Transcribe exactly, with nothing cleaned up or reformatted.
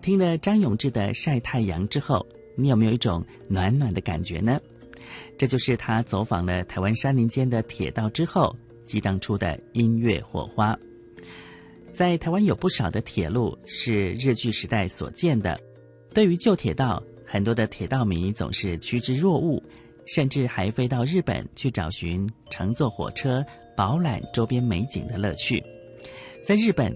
听了张永志的《晒太阳》之后，你有没有一种暖暖的感觉呢？这就是他走访了台湾山林间的铁道之后激荡出的音乐火花。在台湾有不少的铁路是日据时代所建的，对于旧铁道，很多的铁道迷总是趋之若鹜，甚至还飞到日本去找寻乘坐火车饱览周边美景的乐趣。在日本